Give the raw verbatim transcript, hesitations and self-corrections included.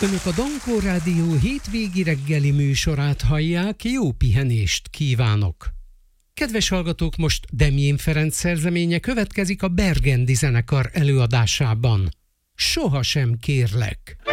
Önök a Dankó Rádió hétvégi reggeli műsorát hallják, jó pihenést kívánok! Kedves hallgatók, most Demjén Ferenc szerzeménye következik a Bergendi zenekar előadásában. Sohasem kérlek!